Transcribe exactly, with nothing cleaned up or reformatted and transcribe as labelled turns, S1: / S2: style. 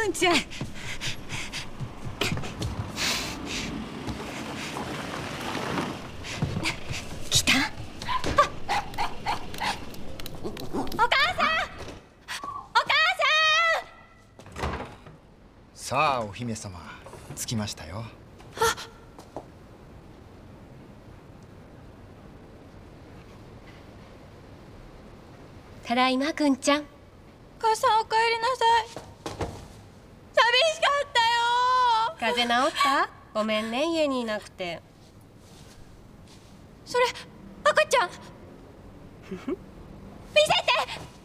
S1: くんちゃん。来た。お母さん、お母さん。
S2: さあお姫様、着きましたよ。
S1: ただいま、くんちゃん。
S3: 母さんお帰りなさい。寂しかったよ。
S1: 風邪治った？ごめんね、家にいなくて。
S3: それ赤ちゃん見せて。